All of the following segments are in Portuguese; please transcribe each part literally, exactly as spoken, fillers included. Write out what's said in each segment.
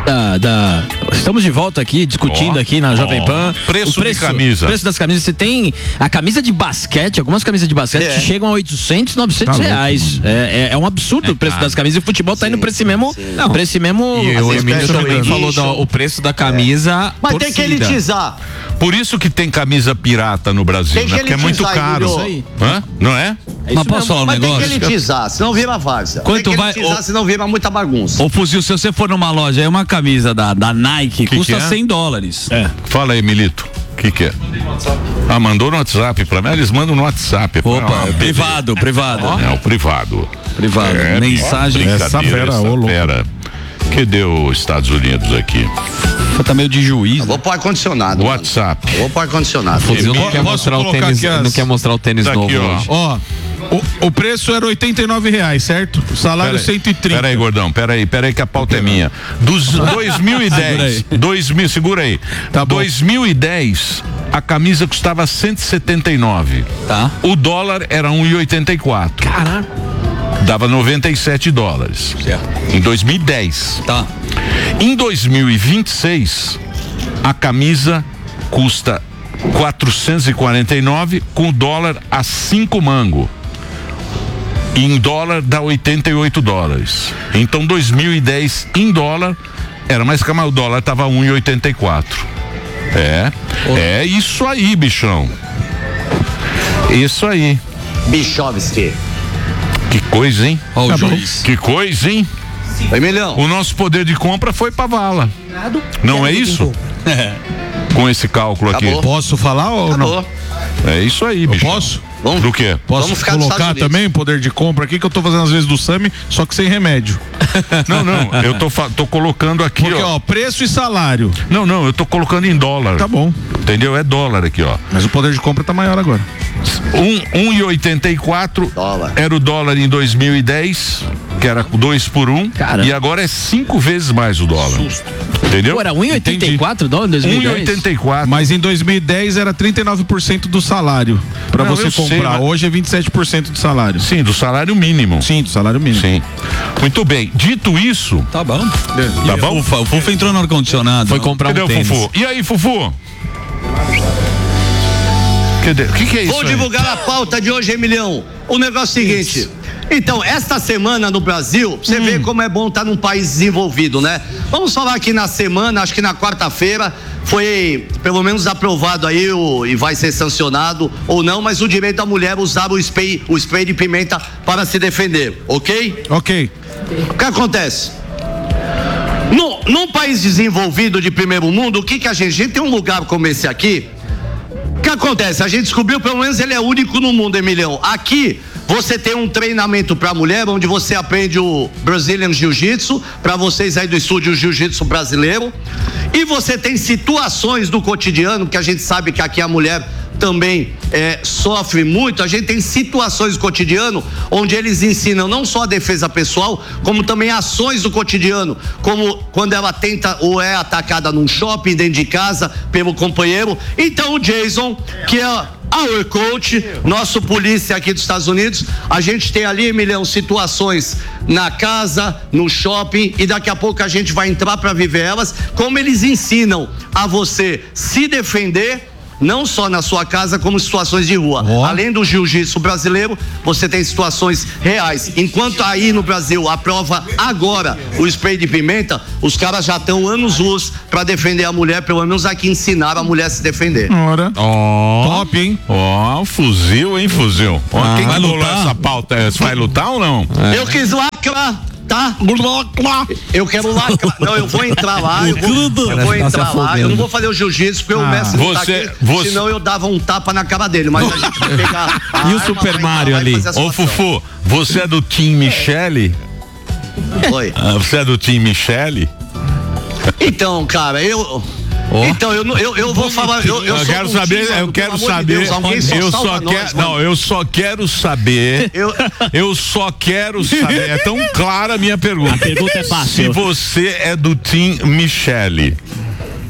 Da, da... Estamos de volta aqui, discutindo oh, aqui na Jovem oh. Pan. Preço, o preço de camisa. O preço das camisas. Você tem a camisa de basquete, algumas camisas de basquete é. que chegam a oitocentos, novecentos tá reais. É, é, é um absurdo é o preço das camisas. E o futebol tá sim, indo pra esse mesmo. Não. Pra esse mesmo. E o Emílio também falou do, o preço da camisa. É. Mas torcida. Tem que elitizar. Por isso que tem camisa pirata no Brasil, né? Porque é muito caro. Isso aí. Hã? Não é? é Mas posso falar um Mas negócio? Tem que elitizar, senão vira várzea. Quanto tem que vai? elitizar, senão vira muita bagunça. Ô Fuzil, se você for numa loja, é uma camisa da, da Nike, que custa que é? cem dólares. É. Fala aí, Milito. O que que é? Ah, mandou no WhatsApp pra mim. Eles mandam no WhatsApp. Opa, ah, privado, privado. É, o privado. Privado. É, mensagem. Essa fera, essa fera. Que deu os Estados Unidos aqui? Tá meio de juiz. Eu vou pôr ar-condicionado. WhatsApp. Eu vou pôr ar-condicionado. Fuzil não quer mostrar o tênis, as... não quer mostrar o tênis tá novo aqui, ó. Ó, o, o preço era oitenta e nove reais, certo? O salário pera cento e trinta. Pera aí, gordão, pera aí, pera aí que a pauta é minha. Dos dois mil e dez, dois mil, segura aí. Tá bom. dois mil e dez, a camisa custava cento e setenta e nove. Tá. O dólar era um e oitenta e quatro. Caraca. Dava noventa e sete dólares. Certo. Em dois mil e dez. Tá. Em dois mil e vinte e seis, a camisa custa quatrocentos e quarenta e nove com o dólar a cinco mango. E em dólar dá oitenta e oito dólares. Então dois mil e dez em dólar era mais caro, mas o dólar tava um e oitenta e quatro. É. Oh. É isso aí, bichão. Isso aí. Bichovski. Que coisa, hein? Ó, o juiz. Que coisa, hein? Oi, milhão. O nosso poder de compra foi pra vala. Não é isso? É. Com esse cálculo Acabou. aqui. Posso falar ou Acabou. não? É isso aí, bicho. Posso? Vamos, do quê? Posso Vamos colocar também poder de compra aqui que eu tô fazendo às vezes do Sami, só que sem remédio. Não, não, eu tô, tô colocando aqui, porque, ó. ó. preço e salário. Não, não, eu tô colocando em dólar. Tá bom. Entendeu? É dólar aqui, ó. Mas o poder de compra tá maior agora. Um e oitenta e quatro era o dólar em dois mil e dez, que era dois por um. Caramba. E agora é cinco vezes mais o dólar. Entendeu? Pô, era um e oitenta e quatro dólares em dois mil e dez? um e oitenta e quatro. Mas em dois mil e dez era trinta e nove por cento do salário pra não, você comprar. Sei, mas... Hoje é vinte e sete por cento do salário. Sim, do salário mínimo. Sim, do salário mínimo. Sim. Muito bem. Dito isso. Tá bom. Tá e bom? O Fufu, o Fufu entrou no ar-condicionado. Foi comprar Cadê um o tênis. Fufu? E aí, Fufu? O que, que é isso? Vou aí? divulgar a pauta de hoje, Emilhão. O negócio é o seguinte. Isso. Então, esta semana no Brasil, você hum. vê como é bom estar num país desenvolvido, né? Vamos falar que na semana, acho que na quarta-feira, foi pelo menos aprovado aí o, e vai ser sancionado ou não, mas o direito da mulher usar o spray, o spray de pimenta para se defender, ok? Ok. O que acontece? No, num país desenvolvido de primeiro mundo, o que que a gente, a gente tem um lugar como esse aqui. O que acontece? A gente descobriu, pelo menos ele é único no mundo, Emilhão. Aqui você tem um treinamento para mulher, onde você aprende o Brazilian Jiu-Jitsu, para vocês aí do estúdio Jiu-Jitsu brasileiro. E você tem situações do cotidiano, que a gente sabe que aqui a mulher também é, sofre muito. A gente tem situações do cotidiano onde eles ensinam não só a defesa pessoal, como também ações do cotidiano, como quando ela tenta ou é atacada num shopping, dentro de casa, pelo companheiro. Então o Jason, que é our coach, nosso polícia aqui dos Estados Unidos, a gente tem ali, Emilhão, situações na casa, no shopping, e daqui a pouco a gente vai entrar para viver elas, como eles ensinam a você se defender, não só na sua casa, como situações de rua. Oh. Além do jiu-jitsu brasileiro, você tem situações reais. Enquanto aí no Brasil aprova agora o spray de pimenta, os caras já estão anos-luz para defender a mulher, pelo menos aqui ensinaram a mulher a se defender. Ora. Oh. Top, hein? Ó, oh, fuzil, hein, fuzil? Oh, ah, quem vai que lutar essa pauta? Você vai lutar ou não? É. Eu quis lacrar. Tá? Eu quero lacrar. Não, eu vou entrar lá. Eu vou, eu vou entrar lá. Eu não vou fazer o jiu-jitsu porque ah. o mestre não tá aqui. Você... Senão eu dava um tapa na cara dele. Mas a gente vai pegar. E o Super Mario ali? Ô, Fufu, você é do Team Michele? Oi. Ah, você é do Team Michele? Então, cara, eu. Oh. Então, eu, eu, eu vou falar. Eu, eu, eu quero saber, eu quero saber. De Deus, eu só quero. Não, eu só quero saber. Eu, eu só quero saber. É tão clara a minha pergunta. A pergunta é fácil. Se você é do Team Michele.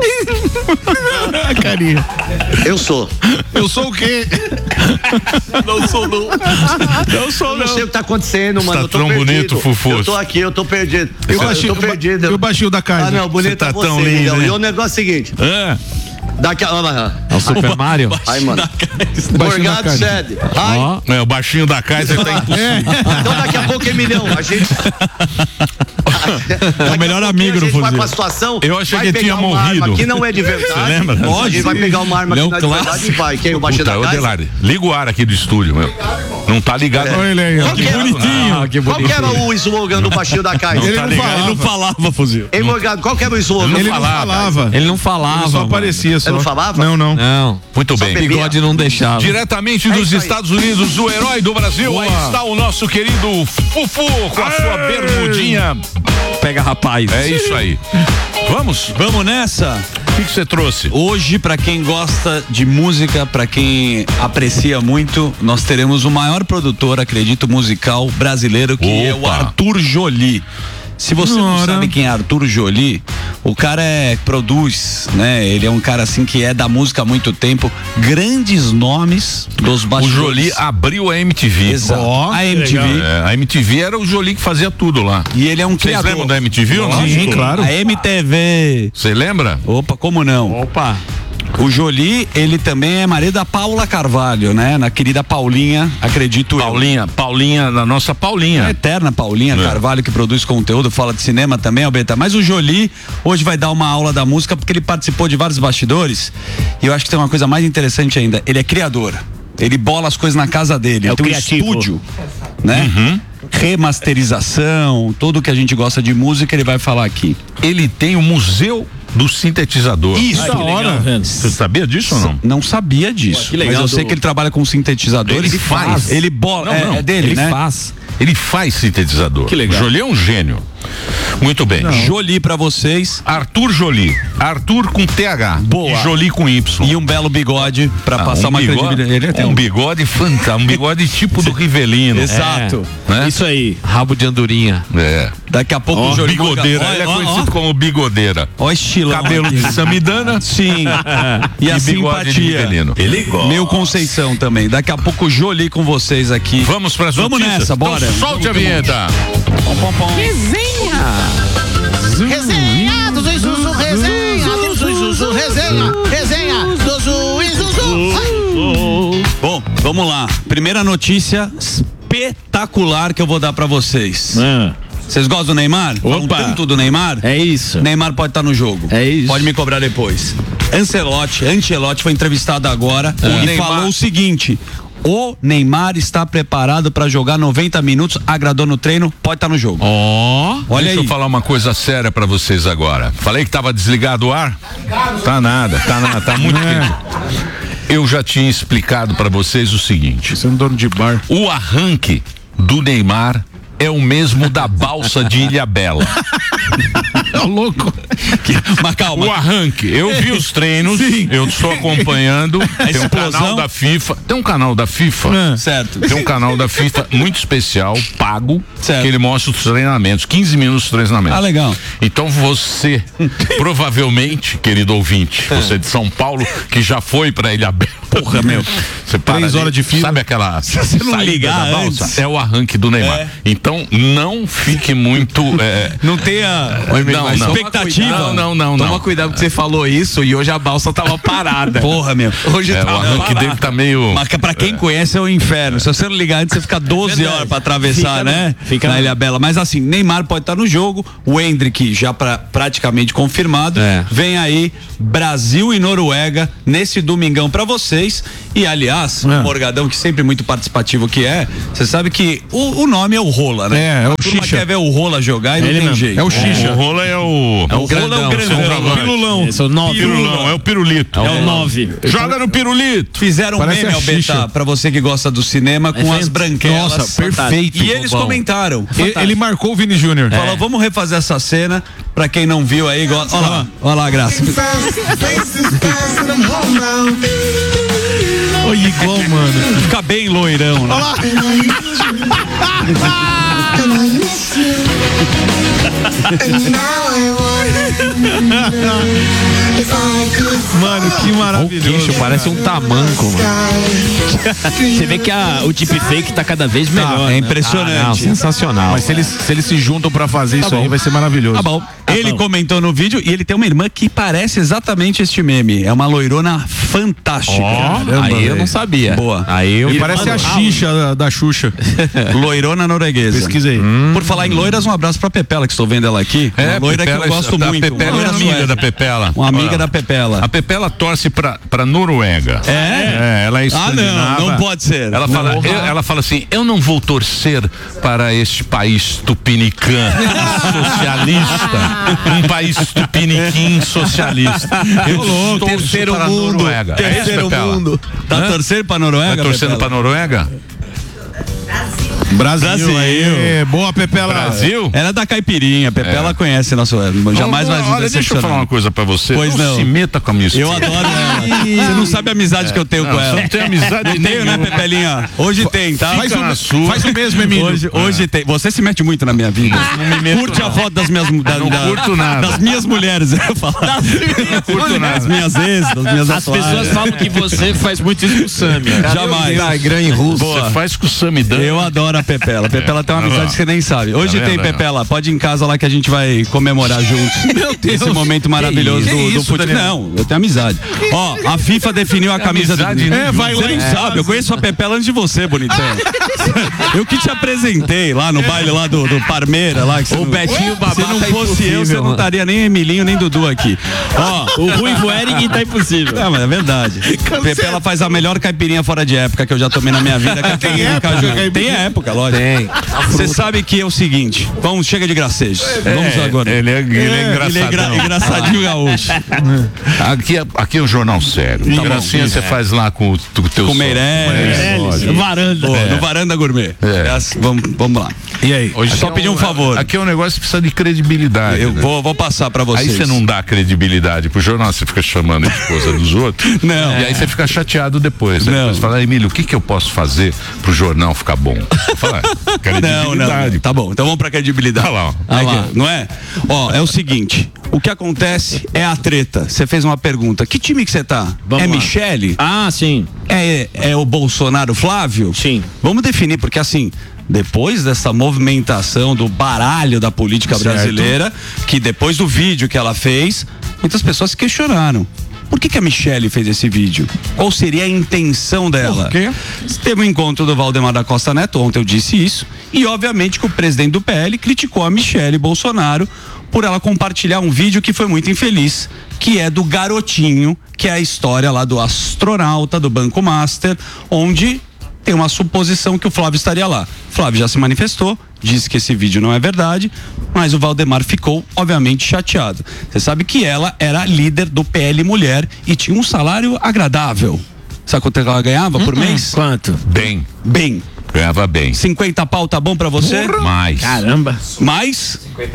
Carinha. Eu sou. Eu sou o quê? Não sou não. Não sou não. Eu não sei o que tá acontecendo, mano. Tá eu tô tão perdido. bonito, Fufu. Eu tô aqui, eu tô perdido. Eu, eu baixinho, tô perdido. Eu baixinho da casa. Ah, não, bonito tá é você, tão lindo, Miguel. né? E o negócio é o seguinte. É. Daqui a... É o Super Mario. Aí, mano. Morgado cede. Ai. É, o baixinho da casa tá impossível. Então daqui a pouco, Emilhão, a gente... É o melhor amigo do Fuzil. Vai Fuzil. pra situação, Eu achei vai que tinha pegar uma morrido. arma que não é de verdade. Você lembra? A gente vai pegar uma arma que Não, não é de verdade e vai. Quem? O baixinho Puta, da ô casa? Delari, liga o ar aqui do estúdio, meu. Não tá ligado. Olha ele aí, ó. Qual que era? bonitinho. Ah, que Qual que era o slogan do baixinho da casa? Ele tá não ligado? falava. Ele não falava, Fuzil. Ei, Morgado, qual que era o slogan? Ele não falava. Ele não falava. Ele só mano. aparecia. Só. Ele não falava? Não, não. Não. Muito bem. bebia. Bigode não deixava. Diretamente É dos isso aí. Estados Unidos, o herói do Brasil, aí está o nosso querido Fufu com a sua bermudinha. Pega rapaz. É isso aí. Vamos? Vamos nessa? O que que você trouxe? Hoje, pra quem gosta de música, pra quem aprecia muito, nós teremos o maior produtor, acredito, musical brasileiro, que é o Opa. Arthur Joly. Se você não Ora. sabe quem é Arthur Joly, o cara é, produz, né? Ele é um cara assim que é da música há muito tempo, grandes nomes dos O bastidores. Joly abriu a M T V. Exato. Ó, a que M T V. legal. É, a M T V era o Joly que fazia tudo lá. E ele é um Vocês criador. lembram da M T V ou não? Sim, claro. A M T V. Você lembra? Opa, como não? Opa. O Joly, ele também é marido da Paula Carvalho, né? Na querida Paulinha, acredito eu. Paulinha, Paulinha, da nossa Paulinha. A eterna Paulinha É. Carvalho, que produz conteúdo, fala de cinema também, Albeta. Mas o Joly hoje vai dar uma aula da música porque ele participou de vários bastidores. E eu acho que tem uma coisa mais interessante ainda. Ele é criador. Ele bola as coisas na casa dele. É Ele o tem um criativo. estúdio, né? Uhum. Remasterização, tudo que a gente gosta de música, ele vai falar aqui. Ele tem o Museu do Sintetizador. Isso, Que legal, velho. Você sabia disso ou não? Não sabia disso. que legal mas eu sei do- que ele trabalha com sintetizadores. Ele faz. Ele bola. Não, é, não, é dele, Ele né? faz. Ele faz sintetizador. Que legal. O Joly é um gênio. Muito bem. Joly pra vocês. Arthur Joly. Arthur com T H. Boa. E Joly com Y. E um belo bigode pra Ah, passar um uma bigode, credibilidade. Ele tem um um bigode fantástico. Um bigode tipo do Rivelino. Exato. Né? Isso aí. Rabo de andorinha. É. Daqui a pouco o Joly Bigodeira. Olha, Ele é ó, conhecido ó, como bigodeira. ó o estilão. Cabelo aqui. de samidana. Sim. E a bigode de simpatia. Rivelino. Meu Conceição também. Daqui a pouco o Joly com vocês aqui. Vamos para as Vamos notícias? nessa, bora. Então solte a vinheta. Pom, pom, pom. Resenha do Zuizuzu, resenha do Zuizuzu, resenha, resenha do Zuizuzu. Bom, vamos lá. Primeira notícia espetacular que eu vou dar pra vocês. Ah, Vocês gostam do Neymar? Falam Opa. tanto do Neymar? é isso. Neymar pode estar no jogo. É isso. Pode me cobrar depois. Ancelotti, Ancelotti foi entrevistado agora e Neymar- falou o seguinte: o Neymar está preparado para jogar noventa minutos, agradou no treino, pode estar no jogo. Ó, Olha deixa aí. eu falar uma coisa séria pra vocês agora. Falei que tava desligado o ar? Tá nada, tá nada, tá muito quente. Eu já tinha explicado pra vocês o seguinte: Você é um dono de bar. o arranque do Neymar é o mesmo da balsa de Ilhabela. É louco. Mas calma. O arranque, eu vi os treinos, eu estou acompanhando. Tem um explosão. canal da FIFA. Tem um canal da FIFA. Certo. Tem um canal da FIFA muito especial, pago, Certo. que ele mostra os treinamentos, quinze minutos de treinamento. Ah, legal. Então você, provavelmente, querido ouvinte, você de São Paulo, que já foi pra Ilhabela. Porra, meu. Você para Três ali, horas de fila. Sabe aquela você não saída ligar da balsa? antes. É o arranque do Neymar. É. Então não fique muito... é, Não tenha não, não. expectativa. Não, não, não, Toma não. cuidado porque você falou isso e hoje a balsa tava parada. Porra, meu. Hoje É, tá o arranque dele tá meio... Mas que pra quem conhece é o inferno. Se você não ligar antes, você fica doze Verdade. horas pra atravessar, Fica né? no- fica na no- Ilha Bela. Mas assim, Neymar pode estar no jogo. O Endrick já pra, praticamente confirmado. É. Vem aí Brasil e Noruega nesse domingão pra vocês. E aliás, É. o Morgadão, que sempre muito participativo que é, você sabe que o, o nome é o Rola, né? É, é o A turma Xixa. quer ver o Rola jogar e não Ele tem mesmo. jeito. É o Xixa. O Rola é o... É o grandão, centroavante. Pilulão. Esse é o nove. Pirulão, é o pirulito. É o nove. Joga no pirulito. Fizeram um Parece meme, a Xixa. Albeta, pra você que gosta do cinema, com É as fan- branquelas. Nossa, perfeito. E eles Bom. comentaram. Ele, ele marcou o Vini Júnior. Falou, vamos refazer essa cena. Pra quem não viu aí, igual- olha lá, olha lá, Graça. Olha, igual, mano. Fica bem loirão, né? Mano, que maravilhoso. O queixo parece um tamanco, mano. Você vê que a, o deepfake tá cada vez melhor. É né? impressionante. Ah, não, sensacional. Mas se eles, se eles se juntam pra fazer Tá isso bom. aí, vai ser maravilhoso. Tá bom. Ele bom. comentou no vídeo e ele tem uma irmã que parece exatamente este meme. É uma loirona fantástica. Ó, Caramba, aí eu velho. não sabia. Boa. Aí eu Ele parece a Xixa da, da Xuxa. Loirona norueguesa. Pesquisei. Hum. Por falar em loiras, um abraço pra Pepela, que estou vendo ela aqui. É, uma loira Pepela, que eu gosto da muito. Pepela uma loira é amiga sueca. da Pepela. Uma amiga Olha, da Pepela. A Pepela torce pra, pra Noruega. É? É, ela é Ah, escandinava. não, não pode ser. Ela fala, Não. eu- ela fala assim, eu não vou torcer para este país tupiniquim socialista. Um país tupiniquim socialista. Eu torço terceiro para a mundo. Noruega. É isso, Terceiro Pepela? mundo. Tá Hã? torcendo pra Noruega? Tá torcendo Pepela? pra Noruega? Brasil. Brasil. Aê, boa, Pepela. Brasil? Ela é da Caipirinha, Pepela É. conhece nosso. Jamais vai Olha, deixa eu falar uma coisa pra você. Pois não. se meta com a minha Eu esposa. adoro ela. Você não sabe a amizade que eu tenho Não, com você ela. não tem amizade Não tenho, né, nenhuma. Pepelinha? Hoje tem, tá? Faz Fica na o, sua. faz o mesmo, Emílio. Hoje, hoje tem. Você se mete muito na minha vida. me meto, Curte a não. foto das minhas da, Não da- curto nada. Das minhas mulheres, eu ia falar. Não curto nada. Das minhas ex, das minhas As atuais. pessoas falam que você faz muito isso com o Sami. Jamais. Você faz com o Samidã. Eu adoro a Pepela. A Pepela tem uma Olha lá. amizade que você nem sabe. Hoje Tá tem, vendo aí, ó? Pepela. Pode ir em casa lá que a gente vai comemorar juntos. Meu Deus. Esse momento maravilhoso Que do, isso, do futebol. Daniel? Não, eu tenho amizade. Ó, a FIFA definiu a camisa do. amizade, né? É, vai Você lá não em sabe, eu conheço a Pepela antes de você, bonitão. Eu que te apresentei lá no baile lá do, do Parmeira, lá. Que você O não- Betinho Babá Se não tá fosse eu, impossível, você não mano. estaria nem Emilinho, nem Dudu aqui. Ó, O Ruivo Eric tá impossível. não, mas é verdade. Pepela faz a melhor caipirinha fora de época que eu já tomei na minha vida. Tem época, Tem época, lógico. Tem. Você sabe que é o seguinte, vamos, chega de gracejos. Vamos É, agora. Ele é, ele é engraçadão. Ele é engra- engraçadinho gaúcho. Aqui, é- aqui é um jornal sério. Tá Tá bom. Gracinha você faz lá com o tu- teu Com sócio. Meirelles. Varanda. Pô, no Varanda Gourmet. É. É assim, vamos, vamos lá. E aí? Hoje Só aqui pedir é um favor. Aqui é um negócio que precisa de credibilidade. Eu né? vou, vou passar pra Aí vocês. você não dá credibilidade pro jornal, você fica chamando a esposa dos outros. Não. E aí você fica chateado depois. Aí Não. depois você fala, Emílio, o que que eu posso fazer pro jornal ficar bom? Fala, Não, credibilidade. não. Tá bom, então vamos pra credibilidade. Olha lá, ó. Ah lá, não é? Ó, é o seguinte, o que acontece é a treta. Você fez uma pergunta, que time que você tá? Vamos é lá. Michele? Ah, sim. É, é o Bolsonaro Flávio? Sim. Vamos definir, porque assim, depois dessa movimentação do baralho da política Certo. brasileira, que depois do vídeo que ela fez, muitas pessoas se questionaram. Por que, que a Michele fez esse vídeo? Qual seria a intenção dela? Por quê? Teve um encontro do Valdemar da Costa Neto, ontem eu disse isso, e obviamente que o presidente do P L criticou a Michele Bolsonaro por ela compartilhar um vídeo que foi muito infeliz, que é do garotinho, que é a história lá do astronauta do Banco Master, onde tem uma suposição que o Flávio estaria lá. Flávio já se manifestou, disse que esse vídeo não é verdade, mas o Valdemar ficou, obviamente, chateado. Você sabe que ela era líder do P L Mulher e tinha um salário agradável. Sabe quanto ela ganhava por mês? Quanto? Bem, Bem. ganhava bem. cinquenta pau tá bom pra você? Mais. Caramba. Mais?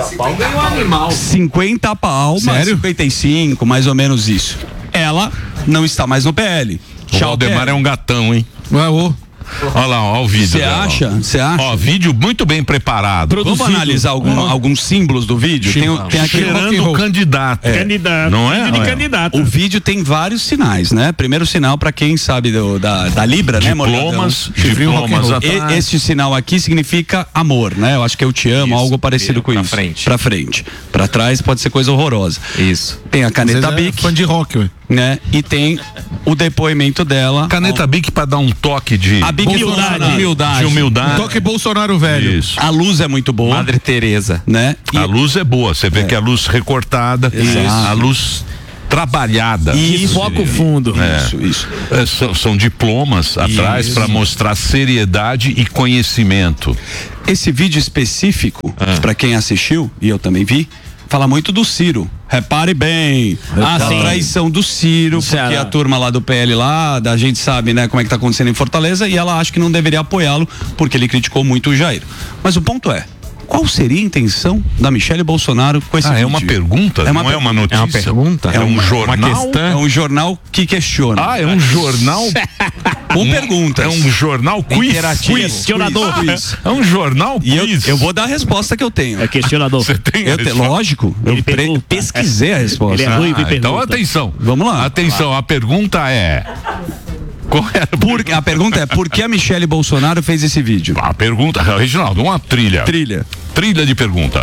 cinquenta pau, mais Sério? cinquenta e cinco, mais ou menos isso. Ela não está mais no P L. O Valdemar é um gatão, hein? Ué, ô. Olha lá, ó, o vídeo. Você dela, ó. acha? Você acha? Ó, vídeo muito bem preparado. Vamos analisar algum- alguns símbolos do vídeo? Tem, o- tem aquele rock and Cheirando roll. candidato. Candidato. Não é? Vídeo de Olha. candidato. O vídeo tem vários sinais, né? Primeiro sinal, pra quem sabe do- da, da Libra, né, Diplomas, Morgadão? diplomas E- atrás. Este sinal aqui significa amor, né? Eu acho que eu te amo, Isso, algo parecido com pra isso. frente. Pra frente. Pra trás pode ser coisa horrorosa. Isso. Tem a Às caneta vezes é Bic, fã de rock, ué. né? E tem o depoimento dela. Caneta Bic pra dar um toque de, A Bic Bolsonaro. humildade. de humildade. Toque Bolsonaro velho. Isso. A luz é muito boa, Madre Teresa. né? E A luz é boa, você vê que a luz recortada, Exato. a luz trabalhada. Isso. Foco fundo. Isso, isso. É, são, são diplomas atrás para mostrar seriedade e conhecimento. Esse vídeo específico, Ah. pra quem assistiu, e eu também vi, fala muito do Ciro. Repare bem, Ah, a sim. traição do Ciro, porque Ceará. a turma lá do P L lá, da gente sabe, né, como é que tá acontecendo em Fortaleza, e ela acha que não deveria apoiá-lo, porque ele criticou muito o Jair. Mas o ponto é, qual seria a intenção da Michele Bolsonaro com esse Ah, vídeo? é uma pergunta? É uma não é uma notícia? É uma pergunta? É um uma- jornal? É um jornal que questiona. Ah, é um jornal? Com perguntas. É um jornal quiz. Interativo. Questionador. Quiz. É um jornal E eu, quiz. eu vou dar a resposta que eu tenho. É questionador. Você tem Eu a te, resposta? lógico, eu Ele pre- pergunta. pesquisei a resposta. Ele é ruim, Ah, me então pergunta. atenção. Vamos lá. Atenção, a pergunta é. Qual era a Por- a pergunta é: por que a Michele Bolsonaro fez esse vídeo? A pergunta, Reginaldo, uma trilha. Trilha. Trilha de pergunta.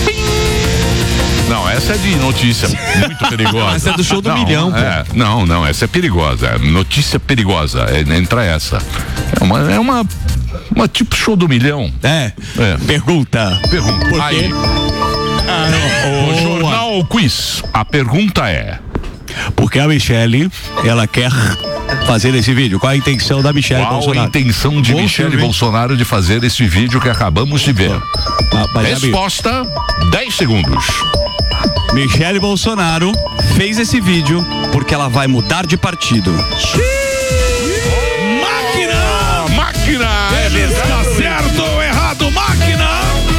Não, essa é de notícia muito perigosa. Essa é do show do Não, milhão, pô. é, não, não, essa é perigosa. É notícia perigosa. É, entra essa. É uma, é uma, uma tipo show do milhão. É. É. Pergunta. Pergunta. Por quê? Aí, o jornal quiz. A pergunta é: Porque a Michele, ela quer fazer esse vídeo. Qual a intenção da Michele qual a Bolsonaro? intenção de Bom Michele filme, hein? Bolsonaro de fazer esse vídeo que acabamos de ver? Ah, mas, amigo, Resposta: dez segundos. Michele Bolsonaro fez esse vídeo porque ela vai mudar de partido. Máquina! Máquina! Ele está certo ou errado, máquina!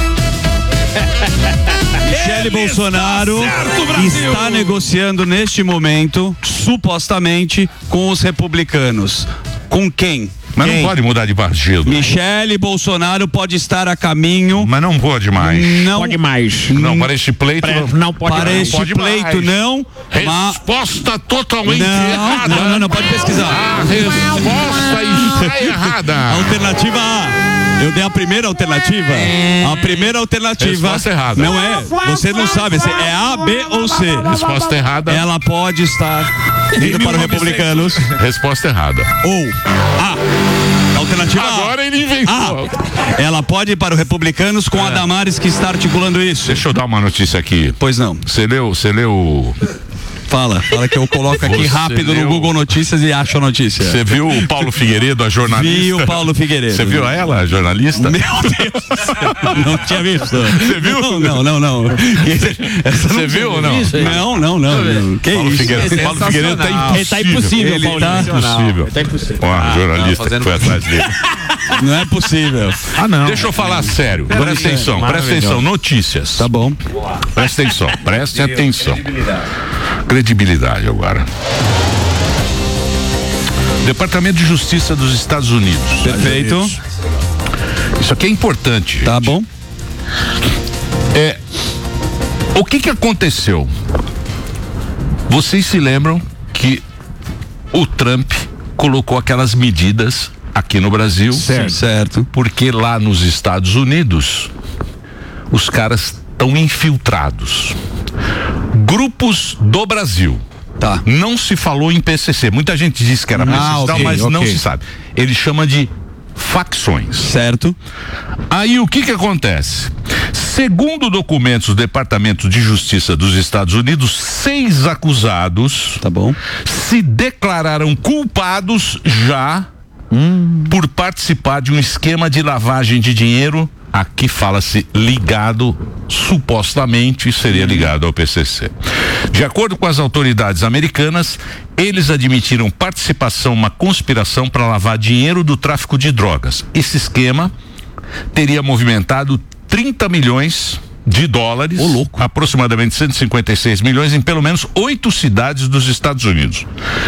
Michele Bolsonaro está negociando neste momento, supostamente, com os republicanos. Com quem? Mas Quem? não pode mudar de partido. Michele Bolsonaro pode estar a caminho. Mas não pode mais. Não Pode mais. Não, para este pleito. Pre- não pode para mais. este pode pleito, mais. não. Mas Resposta totalmente não, errada. não, não, não, pode pesquisar. A resposta está errada. Alternativa A. Eu dei a primeira alternativa. A primeira alternativa. Resposta errada. Não é. Você não sabe se é A, B ou C. Resposta errada. Ela pode estar indo para os republicanos. Resposta errada. Ou A. Alternativa A. Agora ele inventou. A. Ela pode ir para os republicanos com a Damares que está articulando isso. Deixa eu dar uma notícia aqui. Pois não. Você leu, você leu. Fala. Fala que eu coloco aqui Você rápido leu- no Google Notícias e acho a notícia. Você viu o Paulo Figueiredo, a jornalista? Vi o Paulo Figueiredo. Você viu ela, a jornalista? Meu Deus do céu. Não tinha visto. Você viu? Não, não, não, não. Essa Você viu ou não? Não, não, não. não. Que Paulo isso? Figueiredo, Paulo Figueiredo tá impossível. Ele tá impossível, Ele Paulinho. tá impossível. Tá impossível. Ó, a jornalista que foi atrás dele. Não é possível. Ah, não. Deixa eu falar sério. Presta atenção, presta atenção. Notícias. Tá bom. Presta atenção, preste atenção. Credibilidade agora. Departamento de Justiça dos Estados Unidos. Perfeito. Isso aqui é importante. Tá bom. É, o que que aconteceu? Vocês se lembram que o Trump colocou aquelas medidas aqui no Brasil? Certo. Certo. Porque lá nos Estados Unidos os caras estão infiltrados. Grupos do Brasil. Tá. Não se falou em P C C. Muita gente disse que era P C C, Ah, ok, mas não ok. se sabe. Ele chama de facções. Certo. Aí o que que acontece? Segundo documentos do Departamento de Justiça dos Estados Unidos, seis acusados Tá bom. se declararam culpados já por participar de um esquema de lavagem de dinheiro. Aqui fala-se ligado, supostamente seria ligado ao P C C. De acordo com as autoridades americanas, eles admitiram participação numa conspiração para lavar dinheiro do tráfico de drogas. Esse esquema teria movimentado trinta milhões de dólares, aproximadamente cento e cinquenta e seis milhões, em pelo menos oito cidades dos Estados Unidos.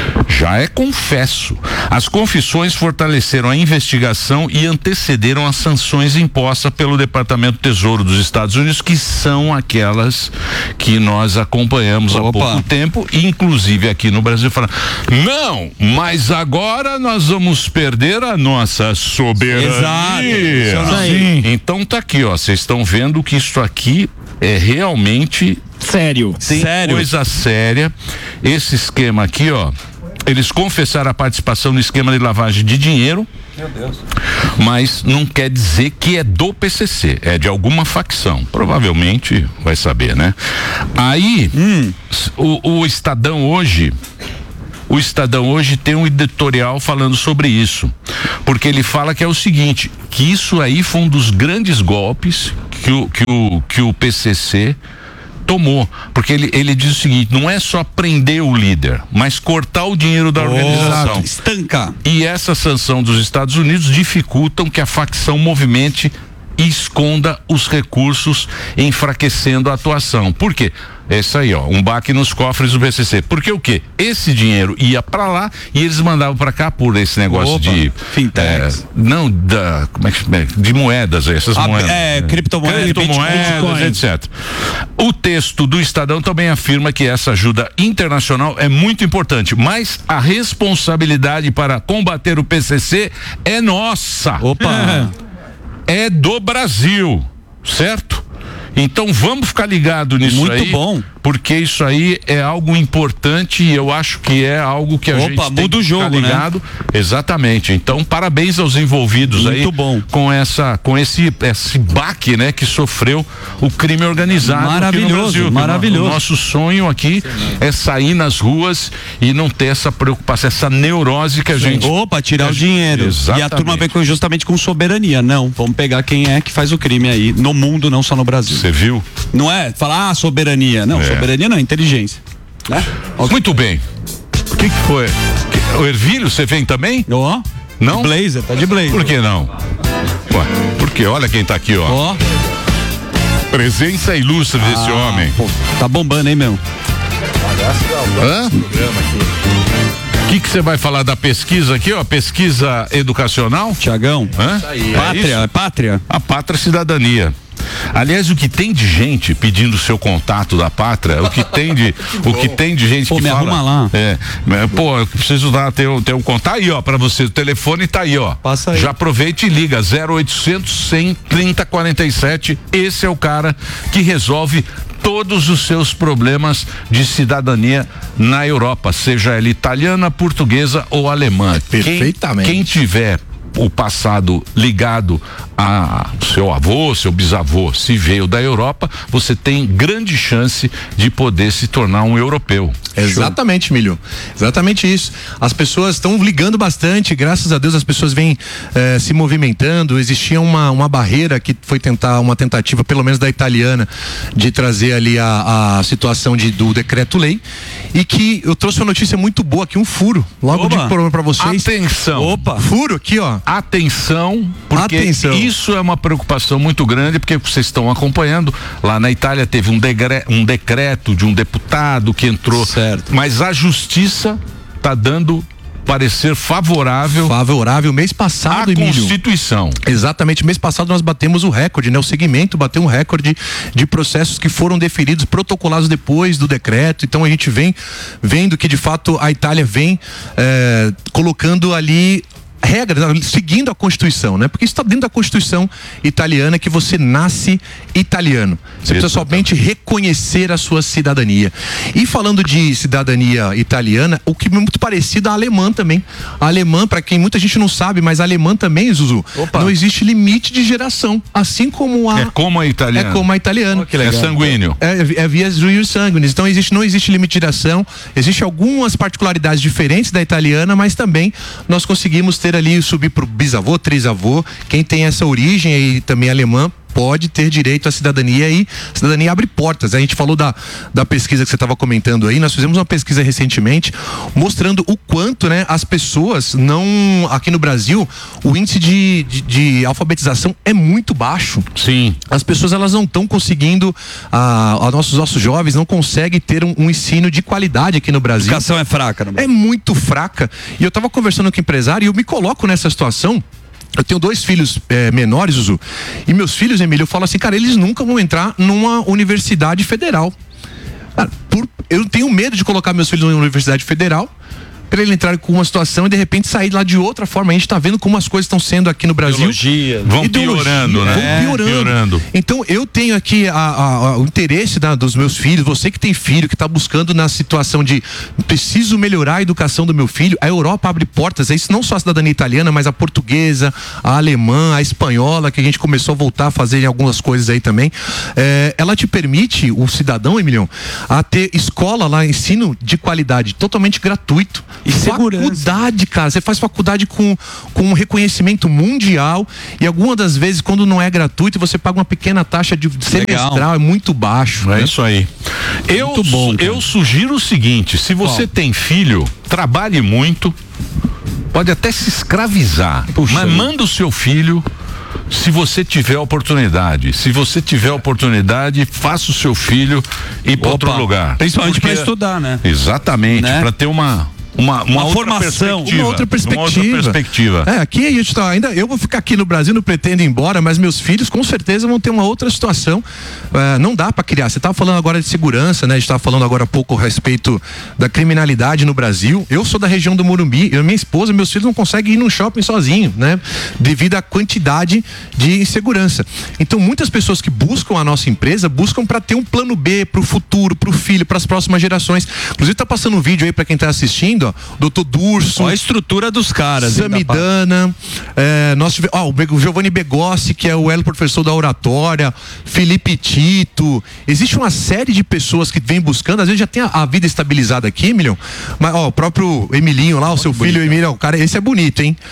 Já é confesso. As confissões fortaleceram a investigação e antecederam as sanções impostas pelo Departamento do Tesouro dos Estados Unidos, que são aquelas que nós acompanhamos há Opa. pouco tempo, e inclusive aqui no Brasil falando, não, mas agora nós vamos perder a nossa soberania. Exato. Sim. Então tá aqui, ó, vocês estão vendo que isso aqui é realmente Sério. tem Sério? coisa séria. Esse esquema aqui, ó, eles confessaram a participação no esquema de lavagem de dinheiro. Meu Deus. Mas não quer dizer que é do P C C, é de alguma facção. Provavelmente vai saber, né? Aí, Hum. o, o Estadão hoje. O Estadão hoje tem um editorial falando sobre isso, porque ele fala que é o seguinte, que isso aí foi um dos grandes golpes que o, que o, que o P C C tomou, porque ele, ele diz o seguinte, não é só prender o líder, mas cortar o dinheiro da organização. Estanca. E essa sanção dos Estados Unidos dificultam que a facção movimente e esconda os recursos, enfraquecendo a atuação. Por quê? Esse aí, ó, um baque nos cofres do B C C. Porque o quê? Esse dinheiro ia pra lá e eles mandavam pra cá por esse negócio Opa, de fintechs. É, não da, como é que de moedas, essas ah, moedas. É, criptomoedas, criptomoedas, etcétera. O texto do Estadão também afirma que essa ajuda internacional é muito importante, mas a responsabilidade para combater o P C C é nossa. Opa. É do Brasil, certo? Então vamos ficar ligado nisso Muito aí. Muito bom. Porque isso aí é algo importante e eu acho que é algo que a Opa, gente tem muda que o jogo, ficar ligado. Né? Exatamente. Então, parabéns aos envolvidos Muito aí bom. com essa, com esse, esse baque, né, que sofreu o crime organizado. Maravilhoso, aqui no Brasil. maravilhoso. O nosso sonho aqui é sair nas ruas e não ter essa preocupação, essa neurose que a Sim. gente. Opa, tirar o dinheiro. Exatamente. E a turma vem justamente com soberania. Não, vamos pegar quem é que faz o crime aí, no mundo, não só no Brasil. Você viu? Não é falar, ah, soberania. Não, é. soberania não, inteligência. Né? Muito bem. O que, que foi? O Ervilho, você vem também? Ó. Oh, não? Blazer, tá de blazer. Por que não? Ué, porque olha quem tá aqui, ó. Ó. Oh. Presença ilustre ah, desse homem. Pô, tá bombando, hein, meu? Hã? O que que você vai falar da pesquisa aqui, ó? Pesquisa educacional? Tiagão. Hã? Aí, pátria, é pátria. A pátria cidadania. Aliás, o que tem de gente pedindo seu contato da pátria, o que tem de, o que tem de gente pô, que me fala. Arruma lá. É, pô, eu preciso dar ter, ter um contato aí, ó, para você. O telefone tá aí, ó. Passa aí. Já aproveite e liga zero oitocentos, cem, trinta, quarenta e sete. Esse é o cara que resolve todos os seus problemas de cidadania na Europa, seja ela italiana, portuguesa ou alemã. Perfeitamente. Quem, quem tiver o passado ligado a seu avô, seu bisavô, se veio da Europa, você tem grande chance de poder se tornar um europeu. Exatamente, Milho. Exatamente isso. As pessoas estão ligando bastante, graças a Deus as pessoas vêm eh, se movimentando. Existia uma, uma barreira que foi tentar, uma tentativa, pelo menos da italiana, de trazer ali a, a situação de, do decreto-lei, e que eu trouxe uma notícia muito boa aqui, um furo. Logo de programa para vocês. Atenção. Opa. Furo aqui, ó. Atenção, porque Atenção. Isso é uma preocupação muito grande, porque vocês estão acompanhando, lá na Itália teve um, degre, um decreto de um deputado que entrou, certo. Mas a justiça está dando parecer favorável favorável mês passado, a Emílio. Constituição. Exatamente, mês passado nós batemos o recorde, né? O segmento bateu um recorde de processos que foram deferidos, protocolados depois do decreto. Então a gente vem vendo que de fato a Itália vem é, colocando ali regras, seguindo a Constituição, né? Porque isso está dentro da Constituição italiana, que você nasce italiano. Você precisa somente reconhecer a sua cidadania. E falando de cidadania italiana, o que é muito parecido à alemã também. A alemã, para quem muita gente não sabe, mas a alemã também, Zuzu, Opa. não existe limite de geração, assim como a É como a italiana. É como a italiana. Oh, é sanguíneo. É, é via rios sanguíneos. Então existe, não existe limite de geração. Existem algumas particularidades diferentes da italiana, mas também nós conseguimos ter ali, subir pro bisavô, trisavô, quem tem essa origem aí também alemã, pode ter direito à cidadania, e a cidadania abre portas. A gente falou da, da pesquisa que você estava comentando aí, nós fizemos uma pesquisa recentemente mostrando o quanto, né, as pessoas não, aqui no Brasil, o índice de, de, de alfabetização é muito baixo. Sim. As pessoas, elas não estão conseguindo, a, a nossos, nossos jovens não conseguem ter um, um ensino de qualidade aqui no Brasil. A educação é fraca, não? É muito fraca. E eu estava conversando com o empresário e eu me coloco nessa situação. Eu tenho dois filhos é, menores, Zuzu, e meus filhos, Emílio, eu falo assim, cara, eles nunca vão entrar numa universidade federal. Cara, por, eu tenho medo de colocar meus filhos numa universidade federal, para ele entrar com uma situação e de repente sair lá de outra forma. A gente está vendo como as coisas estão sendo aqui no Brasil. Ideologia. Vão Ideologia, piorando, né? Vão é, piorando. piorando. Então eu tenho aqui a, a, a, o interesse da, dos meus filhos, você que tem filho, que está buscando na situação de preciso melhorar a educação do meu filho. A Europa abre portas, é isso, não só a cidadania italiana, mas a portuguesa, a alemã, a espanhola, que a gente começou a voltar a fazer algumas coisas aí também. É, ela te permite, o cidadão, Emilião, a ter escola lá, ensino de qualidade, totalmente gratuito. E faculdade, cara, você faz faculdade com, com um reconhecimento mundial, e algumas das vezes, quando não é gratuito, você paga uma pequena taxa de semestral. Legal. É muito baixo. É né? isso aí. Eu, muito bom, eu sugiro o seguinte, se você Qual? tem filho, trabalhe muito, pode até se escravizar, Puxa, mas manda o seu filho se você tiver oportunidade, se você tiver oportunidade, faça o seu filho ir para outro lugar. Principalmente para estudar, né? Exatamente, né? para ter uma Uma, uma, uma formação, uma outra perspectiva. Uma outra perspectiva. É, aqui a gente tá ainda, eu vou ficar aqui no Brasil, não pretendo ir embora, mas meus filhos com certeza vão ter uma outra situação. É, não dá para criar. Você estava falando agora de segurança, né? A gente estava falando agora há pouco a respeito da criminalidade no Brasil. Eu sou da região do Morumbi, eu, minha esposa, meus filhos não conseguem ir num shopping sozinho, né? Devido à quantidade de insegurança. Então, muitas pessoas que buscam a nossa empresa buscam para ter um plano B para o futuro, para o filho, para as próximas gerações. Inclusive, tá passando um vídeo aí para quem está assistindo. Ó, doutor Durso, olha a estrutura dos caras, Samidana, é, nós tivemos, ó, o Giovanni Begossi, que é o elo professor da oratória, Felipe Tito. Existe uma série de pessoas que vem buscando, às vezes já tem a, a vida estabilizada aqui, Emilion, mas ó, o próprio Emilinho lá, o seu Muito filho bonito. Emilion, cara, esse é bonito, hein?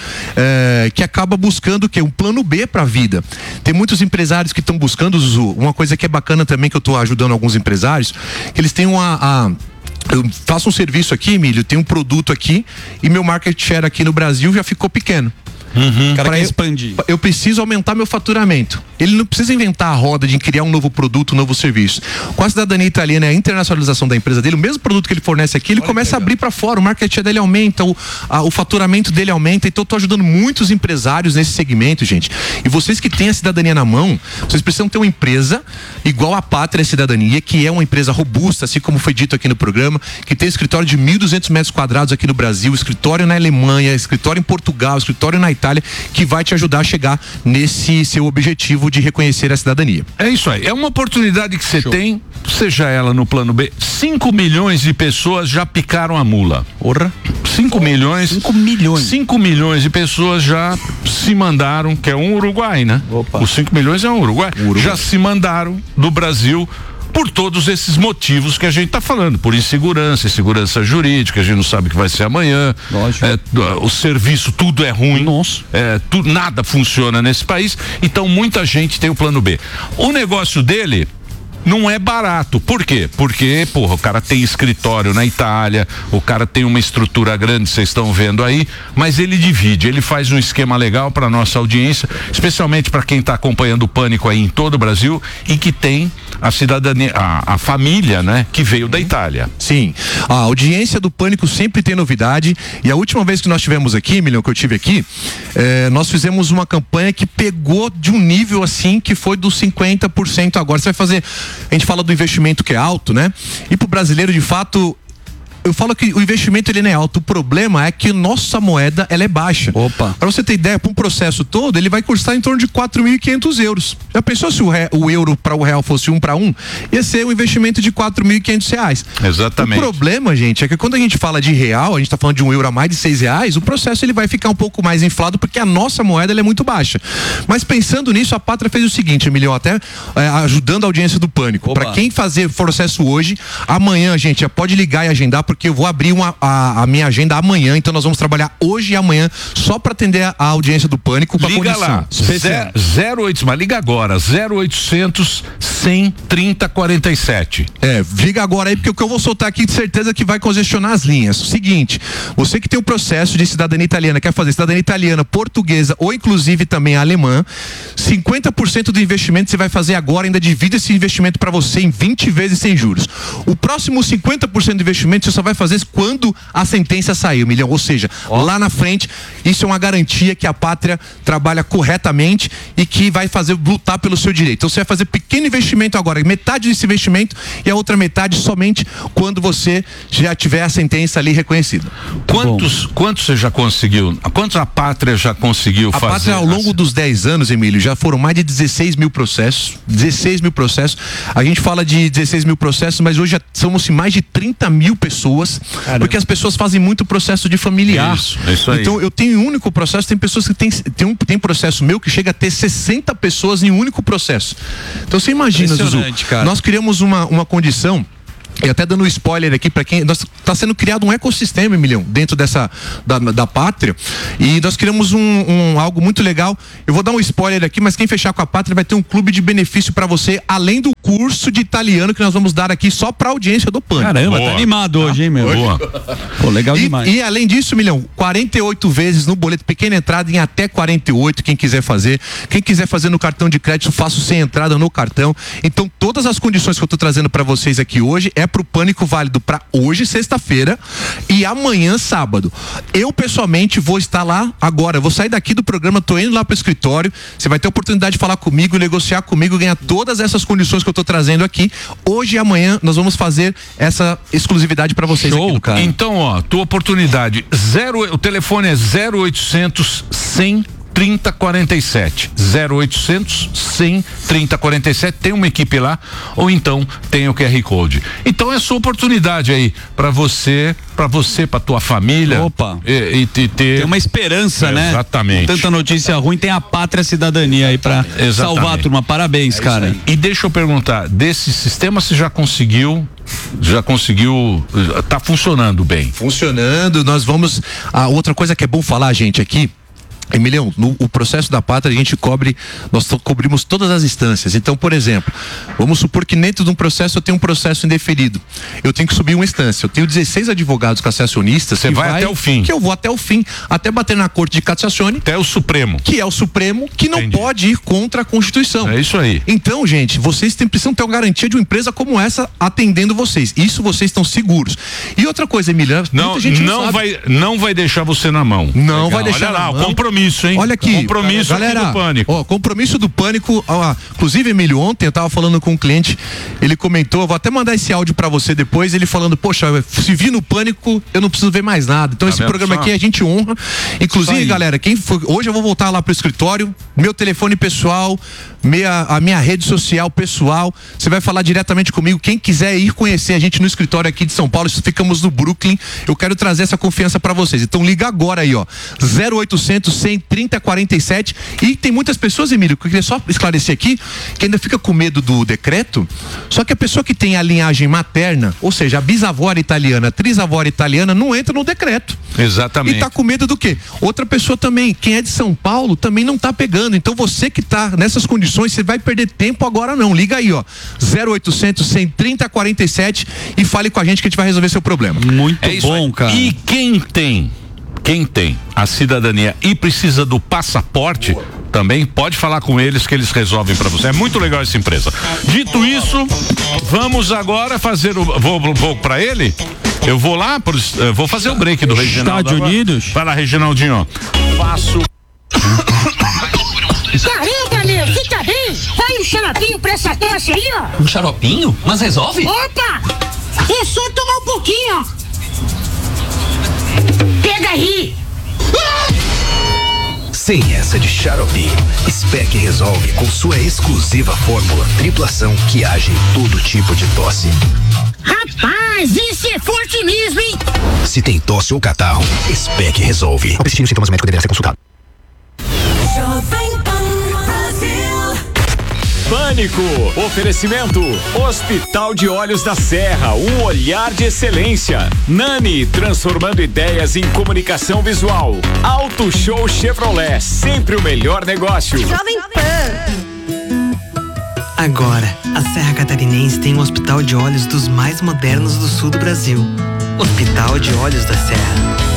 É, que acaba buscando o quê? Um plano B pra vida. Tem muitos empresários que estão buscando, Zuzu, uma coisa que é bacana também, que eu tô ajudando alguns empresários, que eles têm uma a, eu faço um serviço aqui, Emílio, tem um produto aqui e meu market share aqui no Brasil já ficou pequeno. Uhum. Cara, Pra quer eu, expandir. eu preciso aumentar meu faturamento. Ele não precisa inventar a roda de criar um novo produto, um novo serviço. Com a cidadania italiana e a internacionalização da empresa dele, o mesmo produto que ele fornece aqui, ele Olha começa a abrir para fora, o market share dele aumenta, o, a, o faturamento dele aumenta. Então eu tô ajudando muitos empresários nesse segmento, gente. E vocês que têm a cidadania na mão, vocês precisam ter uma empresa igual a Pátria Cidadania, que é uma empresa robusta, assim como foi dito aqui no programa, que tem escritório de mil e duzentos metros quadrados aqui no Brasil, escritório na Alemanha, escritório em Portugal, escritório na Itália, que vai te ajudar a chegar nesse seu objetivo de reconhecer a cidadania. É isso aí, é uma oportunidade que você tem, seja ela no plano B. cinco milhões de pessoas já picaram a mula. Porra. cinco milhões. cinco milhões. cinco milhões de pessoas já se mandaram, que é um Uruguai, né? Opa. Os cinco milhões é um Uruguai. Uruguai. Já se mandaram do Brasil por todos esses motivos que a gente está falando, por insegurança, insegurança jurídica, a gente não sabe o que vai ser amanhã. Lógico. É, o serviço, tudo é ruim. Nossa. É, tu, nada funciona nesse país, então muita gente tem o plano B. O negócio dele não é barato. Por quê? Porque, porra, o cara tem escritório na Itália, o cara tem uma estrutura grande, vocês estão vendo aí, mas ele divide, ele faz um esquema legal para nossa audiência, especialmente para quem está acompanhando o Pânico aí em todo o Brasil e que tem a cidadania, a, a família, né, que veio da Itália. Sim, a audiência do Pânico sempre tem novidade, e a última vez que nós tivemos aqui, Milhão, que eu tive aqui, eh, nós fizemos uma campanha que pegou de um nível assim, que foi dos cinquenta por cento agora. Você vai fazer, a gente fala do investimento que é alto, né? E pro brasileiro, de fato, eu falo que o investimento ele não é alto, o problema é que nossa moeda ela é baixa. Opa. Para você ter ideia, para um processo todo, ele vai custar em torno de quatro mil e quinhentos euros. Já pensou se o, re, o euro para o real fosse um para um? Ia ser um investimento de quatro mil e quinhentos reais. Exatamente. O problema, gente, é que quando a gente fala de real, a gente está falando de um euro a mais de seis reais, o processo ele vai ficar um pouco mais inflado porque a nossa moeda ela é muito baixa. Mas pensando nisso, a Pátria fez o seguinte, Emilio, até é, ajudando a audiência do Pânico. Para quem fazer processo hoje, amanhã, gente, já pode ligar e agendar, porque eu vou abrir uma, a, a minha agenda amanhã, então nós vamos trabalhar hoje e amanhã só para atender a, a audiência do Pânico com a liga condição lá, zero oito, mas liga agora, zero oitocentos, cem, trinta, quarenta e sete. É, liga agora aí, porque o que eu vou soltar aqui de certeza que vai congestionar as linhas. Seguinte, você que tem o processo de cidadania italiana, quer fazer cidadania italiana, portuguesa ou inclusive também alemã, cinquenta por cento do investimento você vai fazer agora, ainda divide esse investimento para você em vinte vezes sem juros. O próximo cinquenta por cento do investimento você só vai fazer quando a sentença sair, Milhão, ou seja, oh. lá na frente, isso é uma garantia que a Pátria trabalha corretamente e que vai fazer lutar pelo seu direito. Então você vai fazer pequeno investimento agora, metade desse investimento e a outra metade somente quando você já tiver a sentença ali reconhecida. Quantos, quantos você já conseguiu? Quantos a Pátria já conseguiu a fazer? A Pátria, ao longo dos dez anos, Emílio, já foram mais de dezesseis mil processos. dezesseis mil processos. A gente fala de dezesseis mil processos, mas hoje já somos mais de trinta mil pessoas. Caramba. Porque as pessoas fazem muito processo de familiar. Isso, é isso aí. Então eu tenho um único processo, tem pessoas que tem, tem um tem processo meu que chega a ter sessenta pessoas em um único processo. Então você imagina, Zuzu, cara. Nós criamos uma, uma condição E até dando um spoiler aqui para quem, nós tá sendo criado um ecossistema, Emilhão, dentro dessa da, da Pátria, e nós criamos um, um algo muito legal. Eu vou dar um spoiler aqui, mas quem fechar com a Pátria vai ter um clube de benefício para você, além do curso de italiano que nós vamos dar aqui só para audiência do Pânico. Caramba, boa. Tá animado hoje, hein, meu? Boa. Pô, legal e, demais. E além disso, Milhão, quarenta e oito vezes no boleto, pequena entrada em até quarenta e oito, quem quiser fazer. Quem quiser fazer no cartão de crédito, faço sem entrada no cartão. Então, todas as condições que eu tô trazendo para vocês aqui hoje é pro Pânico válido para hoje, sexta-feira, e amanhã, sábado. Eu, pessoalmente, vou estar lá agora. Eu vou sair daqui do programa, tô indo lá pro escritório. Você vai ter a oportunidade de falar comigo, negociar comigo, ganhar todas essas condições que eu tô trazendo aqui. Hoje e amanhã nós vamos fazer essa exclusividade para vocês. Show. Aqui no canal. Então, ó, tua oportunidade, zero, o telefone é zero oitocentos cem trinta quarenta e sete, zero oitocentos cem trinta quarenta e sete, tem uma equipe lá, ou então tem o Q R Code. Então é a sua oportunidade aí para você, para você, para tua família. Opa. E, e, e ter tem uma esperança, é, né? Exatamente. Com tanta notícia ruim, tem a Pátria Cidadania aí para salvar a turma. Parabéns, é cara. E deixa eu perguntar, desse sistema você já conseguiu já conseguiu, tá funcionando bem? Funcionando, nós vamos, a outra coisa que é bom falar, gente, aqui, Emilhão, no o processo da Pátria a gente cobre, nós to, cobrimos todas as instâncias. Então, por exemplo, vamos supor que dentro de um processo eu tenho um processo indeferido. Eu tenho que subir uma instância. Eu tenho dezesseis advogados cassacionistas. Você vai, vai até o fim. Que eu vou até o fim, até bater na Corte de Cassazione. Até o Supremo. Que é o Supremo, que não Entendi. Pode ir contra a Constituição. É isso aí. Então, gente, vocês têm, precisam ter uma garantia de uma empresa como essa atendendo vocês. Isso vocês estão seguros. E outra coisa, Emilhão, não, muita gente não, não vai, não vai deixar você na mão. Não Legal. vai deixar Olha na lá, mão. o compromisso. Hein? Olha aqui, compromisso galera, do Pânico. Ó, compromisso do Pânico, ó, inclusive, Emílio, ontem eu tava falando com um cliente, ele comentou, vou até mandar esse áudio pra você depois, ele falando, poxa, se vir no Pânico, eu não preciso ver mais nada. Então tá esse programa só? Aqui a gente honra. Inclusive, galera, quem for, hoje eu vou voltar lá pro escritório, meu telefone pessoal, minha, a minha rede social pessoal, você vai falar diretamente comigo, quem quiser ir conhecer a gente no escritório aqui de São Paulo, ficamos no Brooklyn, eu quero trazer essa confiança pra vocês. Então liga agora aí, ó, zero oitocentos cem trinta quarenta e sete. E tem muitas pessoas, Emílio, que eu queria só esclarecer aqui, que ainda fica com medo do decreto, só que a pessoa que tem a linhagem materna, ou seja, a bisavó italiana, a trisavó italiana, não entra no decreto. Exatamente. E tá com medo do quê? Outra pessoa também, quem é de São Paulo, também não tá pegando. Então você que tá nessas condições, você vai perder tempo agora não. Liga aí, ó, zero oitocentos cem trinta quarenta e sete e fale com a gente que a gente vai resolver seu problema. Muito é bom, cara. E quem tem Quem tem a cidadania e precisa do passaporte, também pode falar com eles que eles resolvem para você. É muito legal essa empresa. Dito isso, vamos agora fazer o vou, vou para ele. Eu vou lá, por, vou fazer o break do Reginaldo. Estados Unidos. Fala, Reginaldinho. Faço. Caramba, meu, fica bem. Vai um xaropinho pra essa tosse aí, ó. Um xaropinho? Mas resolve? Opa! É só tomar um pouquinho, ó. Pega aí! Sem essa de xarope, Spec resolve com sua exclusiva fórmula triplação que age em todo tipo de tosse. Rapaz, isso é forte mesmo, hein? Se tem tosse ou catarro, Spec resolve. Ao persistir os sintomas, o médico deverá ser consultado. Pânico, oferecimento Hospital de Olhos da Serra, um olhar de excelência. Nani, transformando ideias em comunicação visual. Auto Show Chevrolet, sempre o melhor negócio. Jovem Pan. Agora, a Serra Catarinense tem um hospital de olhos dos mais modernos do sul do Brasil. Hospital de Olhos da Serra.